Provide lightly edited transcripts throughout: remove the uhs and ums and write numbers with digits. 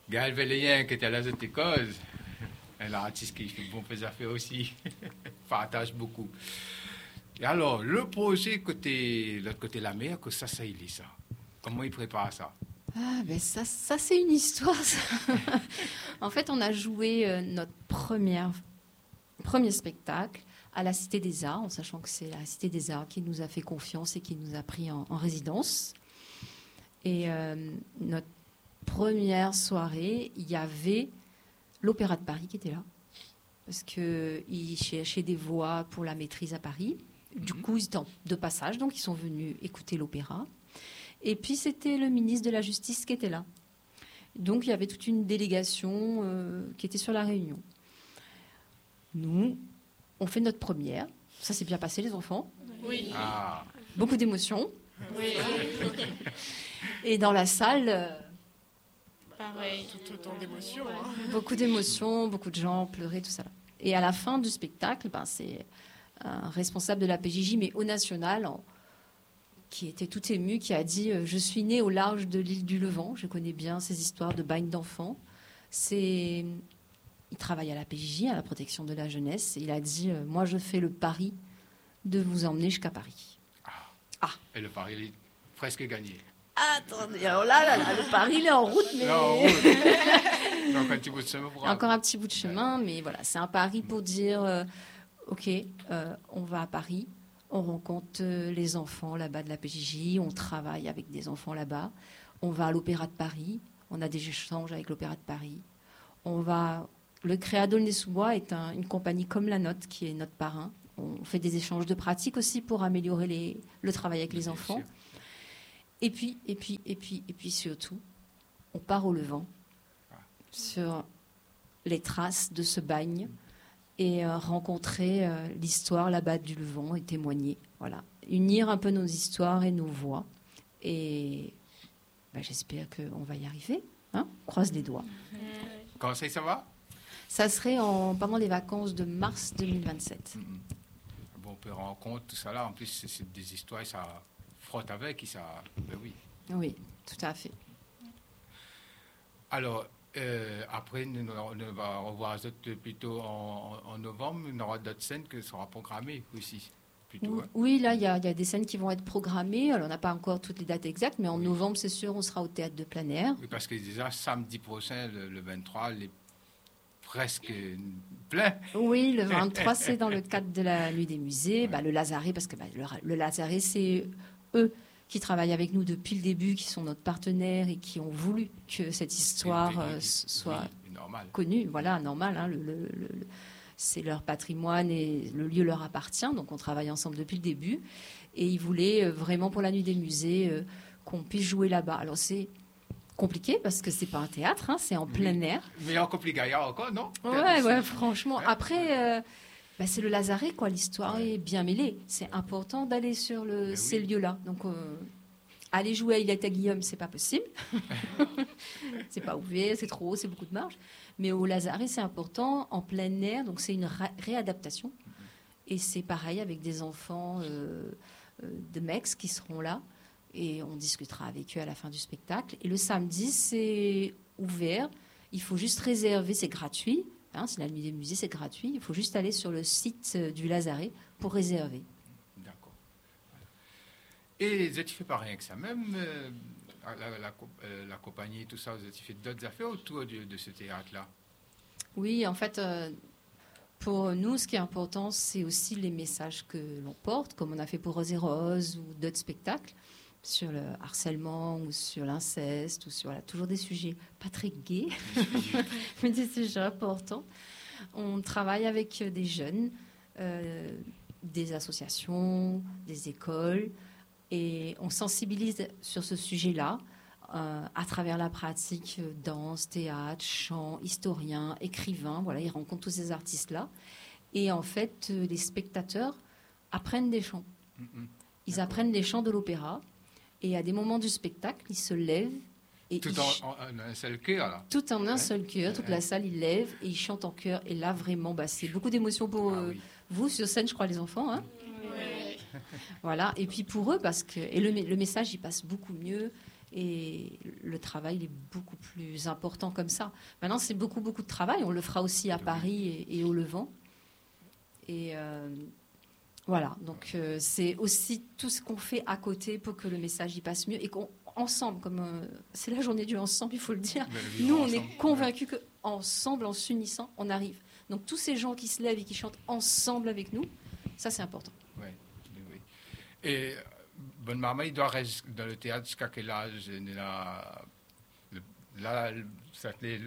Gaël Veléen, qui était à la Zotécose, un artiste qui fait bon fait affaires aussi, partage beaucoup. Et alors, le projet l'autre côté de la mer, que ça il est ça. Comment il prépare ça? Ah, ben ça c'est une histoire. Ça. En fait, on a joué notre premier spectacle à la Cité des Arts, en sachant que c'est la Cité des Arts qui nous a fait confiance et qui nous a pris en résidence. Et notre première soirée, il y avait l'Opéra de Paris qui était là, parce qu'ils cherchaient des voix pour la maîtrise à Paris. Du coup, ils étaient de passage, donc ils sont venus écouter l'opéra. Et puis, c'était le ministre de la Justice qui était là. Donc, il y avait toute une délégation qui était sur la réunion. Nous, on fait notre première. Ça s'est bien passé, les enfants. Oui. Ah. Beaucoup d'émotions. Oui. Et dans la salle... Pareil. Tout autant d'émotions. Hein. Beaucoup d'émotions, beaucoup de gens pleuraient, tout ça. Et à la fin du spectacle, c'est un responsable de la PJJ, mais au national, qui était tout ému, qui a dit « Je suis né au large de l'île du Levant. Je connais bien ces histoires de bagne d'enfants. » Il travaille à la PJJ, à la protection de la jeunesse. Et il a dit « Moi, je fais le pari de vous emmener jusqu'à Paris. » Et le pari, il est presque gagné. Attendez, alors là, le pari, il est en route, mais... Donc, un petit bout de chemin pour encore un petit bout de chemin, mais voilà, c'est un pari pour dire OK, on va à Paris, on rencontre les enfants là-bas de la PJJ, on travaille avec des enfants là-bas, on va à l'Opéra de Paris, on a des échanges avec l'Opéra de Paris, le Créa d'Aulnay-sous-Bois est une compagnie comme la nôtre qui est notre parrain. On fait des échanges de pratiques aussi pour améliorer le travail avec les enfants. Et puis surtout, on part au Levant sur les traces de ce bagne et rencontrer l'histoire là-bas du Levant et témoigner. Voilà. Unir un peu nos histoires et nos voix. Et j'espère qu'on va y arriver. Hein, croise les doigts. Quand ça va? Ça serait pendant les vacances de mars 2027. Bon, on peut rendre compte tout ça là. En plus, c'est des histoires, ça frotte avec. Oui. Oui, tout à fait. Alors, après, on va revoir plutôt en novembre. On aura d'autres scènes qui seront programmées aussi. Plutôt, hein. Oui, là, il y a des scènes qui vont être programmées. Alors, on n'a pas encore toutes les dates exactes, mais en novembre, c'est sûr, on sera au Théâtre de Plein Air. Oui, parce que déjà, samedi prochain, le 23, il est presque plein. Oui, le 23, c'est dans le cadre de la Nuit des Musées. Le Lazaret, parce que le Lazaret, c'est eux qui travaillent avec nous depuis le début, qui sont notre partenaire et qui ont voulu que cette histoire soit connue. Voilà, normal. Hein, c'est leur patrimoine et le lieu leur appartient. Donc, on travaille ensemble depuis le début. Et ils voulaient vraiment, pour la Nuit des Musées, qu'on puisse jouer là-bas. Alors, c'est compliqué parce que c'est pas un théâtre, hein, c'est en plein air. Mais en compliqué encore, non? Ouais, franchement. Après... c'est le Lazaret, quoi. L'histoire est bien mêlée. C'est important d'aller sur ces lieux-là. Donc, aller jouer à Ilette à Guillaume, c'est pas possible. C'est pas ouvert, c'est trop haut, c'est beaucoup de marge. Mais au Lazaret, c'est important, en plein air. Donc, c'est une réadaptation. Et c'est pareil avec des enfants de MEX qui seront là. Et on discutera avec eux à la fin du spectacle. Et le samedi, c'est ouvert. Il faut juste réserver, c'est gratuit. C'est la Nuit des Musées, c'est gratuit. Il faut juste aller sur le site du Lazaret pour réserver. D'accord. Et vous avez fait pas rien que ça. Même la compagnie, tout ça, vous avez fait d'autres affaires autour de ce théâtre-là? Oui, en fait, pour nous, ce qui est important, c'est aussi les messages que l'on porte, comme on a fait pour Rose et Rose ou d'autres spectacles, sur le harcèlement ou sur l'inceste ou sur toujours des sujets pas très gais, mais des sujets importants. On travaille avec des jeunes, des associations, des écoles, et on sensibilise sur ce sujet-là à travers la pratique danse, théâtre, chant, historien, écrivain. Voilà, ils rencontrent tous ces artistes-là. Et en fait, les spectateurs apprennent des chants. Ils apprennent les chants de l'opéra. Et à des moments du spectacle, ils se lèvent. Et tout en un seul cœur, là. Tout en un seul cœur. Toute la salle, ils lèvent et ils chantent en chœur. Et là, vraiment, c'est beaucoup d'émotions pour vous sur scène, je crois, les enfants. Hein, oui. Voilà. Et puis pour eux, parce que le message, il passe beaucoup mieux. Et le travail il est beaucoup plus important comme ça. Maintenant, c'est beaucoup, beaucoup de travail. On le fera aussi à Paris et au Levant. Et voilà. Donc, c'est aussi tout ce qu'on fait à côté pour que le message y passe mieux. Et qu'ensemble, c'est la journée du ensemble, il faut le dire. Nous, on est convaincus qu'ensemble, en s'unissant, on arrive. Donc, tous ces gens qui se lèvent et qui chantent ensemble avec nous, ça, c'est important. Oui. Et Bonne Maman, il doit rester dans le théâtre jusqu'à quel âge? Là, ça fait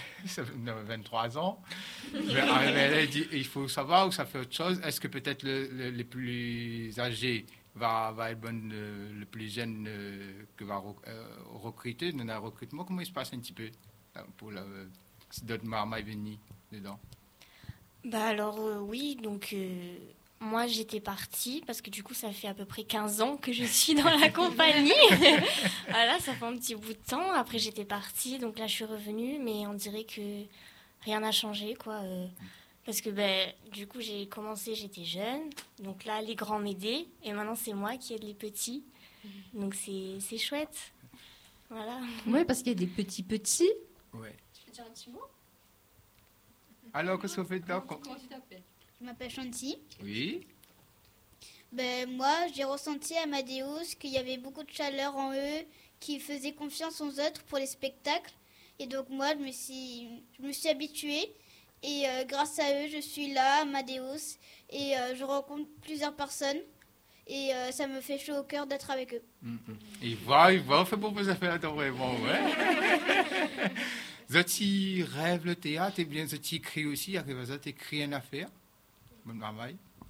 23 ans. Mais elle dit, il faut savoir où ça fait autre chose. Est-ce que peut-être les plus âgés va être le plus jeune que va recruter dans un recrutement? Comment il se passe un petit peu pour si d'autres Maman est venu dedans? Bah alors oui, donc moi j'étais partie parce que du coup ça fait à peu près 15 ans que je suis dans la compagnie. Voilà, ça fait un petit bout de temps. Après j'étais partie, donc là je suis revenue, mais on dirait que rien n'a changé quoi. Parce que du coup j'ai commencé, j'étais jeune, donc là les grands m'aidaient et maintenant c'est moi qui aide les petits. Donc c'est chouette. Voilà. Oui, parce qu'il y a des petits. Ouais. Tu peux dire un petit mot? Alors, qu'est-ce qu'on fait dedans? Comment tu t'appelles? Je m'appelle Chanty. Oui. Moi, j'ai ressenti à Amadeus qu'il y avait beaucoup de chaleur en eux, qui faisaient confiance aux autres pour les spectacles. Et donc moi, je me suis habituée. Et grâce à eux, je suis là, Amadeus. Et je rencontre plusieurs personnes. Et ça me fait chaud au cœur d'être avec eux. Il va, on fait beaucoup de faire vraiment, ouais. Zati rêve le théâtre et bien Zati écrit aussi, Zati écrit une affaire. Bonne Maman.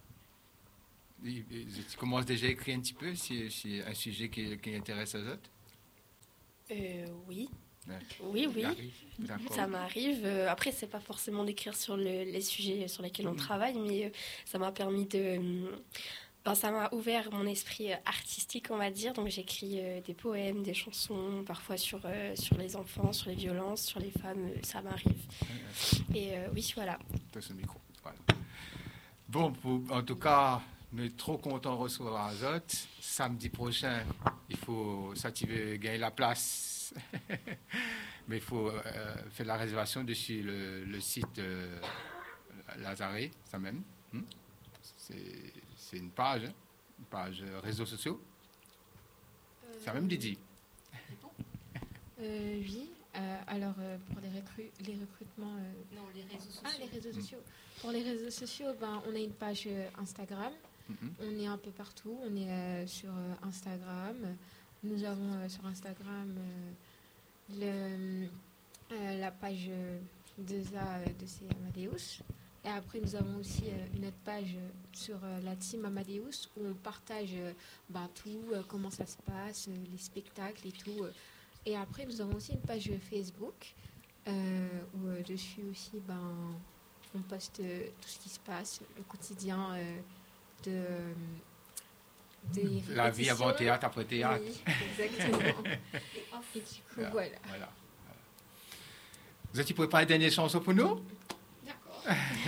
Tu commences déjà à écrire un petit peu, si c'est un sujet qui intéresse les autres? Oui. Ouais. Oui. D'accord. Ça m'arrive. Après, c'est pas forcément d'écrire sur les sujets sur lesquels on travaille, mais ça m'a permis ça m'a ouvert mon esprit artistique, on va dire. Donc j'écris des poèmes, des chansons, parfois sur les enfants, sur les violences, sur les femmes, ça m'arrive. Et oui, voilà. Ce micro. Voilà. Bon, en tout cas, on est trop contents de recevoir Azot. Samedi prochain, ça tu veux gagner la place. Mais il faut faire la réservation dessus le site Lazare, ça même. C'est une page réseaux sociaux. Ça même dit. Oui. Alors, pour les recrutements... Non, les réseaux sociaux. Ah, les réseaux sociaux. Pour les réseaux sociaux, on a une page Instagram. On est un peu partout. On est sur Instagram. Nous avons sur Instagram la page de c'est Amadeus. Et après, nous avons aussi une autre page sur la team Amadeus où on partage tout, comment ça se passe, les spectacles et tout. Et après, nous avons aussi une page Facebook où dessus aussi, on poste tout ce qui se passe, le quotidien des la vie avant théâtre, après théâtre. Oui, exactement. Et du coup, voilà. Vous avez préparé une dernière chanson pour nous? D'accord.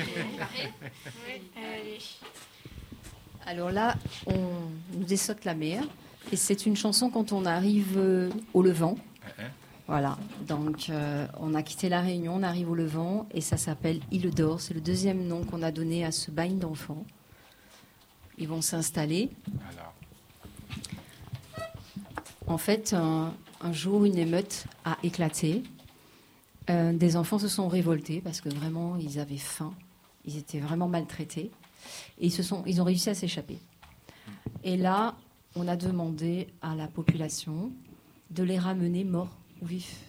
Allez. Alors là, on nous dessote la mer. Et c'est une chanson quand on arrive au Levant. Voilà, donc on a quitté La Réunion, on arrive au Levant et ça s'appelle Île d'Or. C'est le deuxième nom qu'on a donné à ce bagne d'enfants. Ils vont s'installer. Voilà. En fait, un jour, une émeute a éclaté. Des enfants se sont révoltés parce que vraiment, ils avaient faim. Ils étaient vraiment maltraités. Et ils ont réussi à s'échapper. Et là, on a demandé à la population de les ramener morts ou vifs.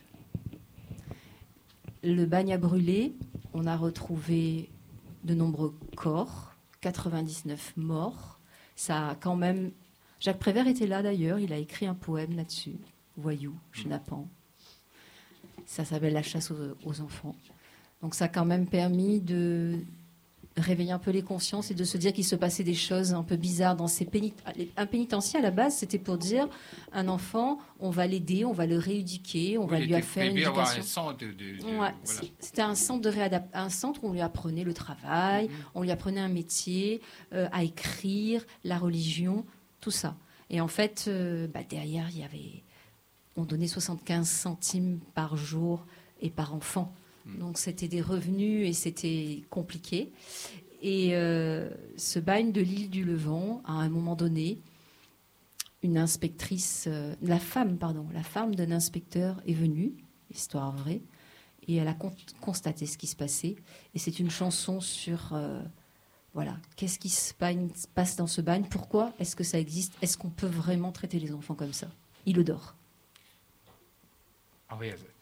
Le bagne a brûlé. On a retrouvé de nombreux corps, 99 morts. Ça a quand même... Jacques Prévert était là d'ailleurs. Il a écrit un poème là-dessus. Voyou, chenapan. Ça s'appelle La chasse aux enfants. Donc ça a quand même permis de réveiller un peu les consciences et de se dire qu'il se passait des choses un peu bizarres dans ces un pénitencier à la base, c'était pour dire un enfant, on va l'aider, on va le rééduquer, on va lui faire une éducation. C'était un centre où on lui apprenait le travail, on lui apprenait un métier, à écrire, la religion, tout ça. Et en fait, derrière, il y avait on donnait 75 centimes par jour et par enfant. Donc c'était des revenus et c'était compliqué. Et ce bagne de l'île du Levant, à un moment donné, une inspectrice, la femme d'un inspecteur est venue, histoire vraie, et elle a constaté ce qui se passait. Et c'est une chanson sur, voilà, qu'est-ce qui se passe dans ce bagne, pourquoi est-ce que ça existe, est-ce qu'on peut vraiment traiter les enfants comme ça? Il dort. Ah oui,